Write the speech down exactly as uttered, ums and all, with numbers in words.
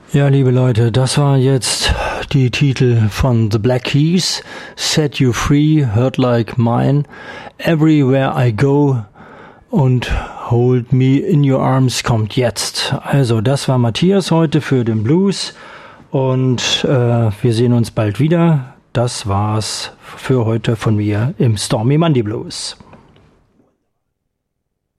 Ja, liebe Leute, das war jetzt die Titel von The Black Keys, Set You Free, Hurt Like Mine, Everywhere I Go und Hold Me in Your Arms kommt jetzt. Also das war Matthias heute für den Blues und äh, wir sehen uns bald wieder. Das war's für heute von mir im Stormy Monday Blues.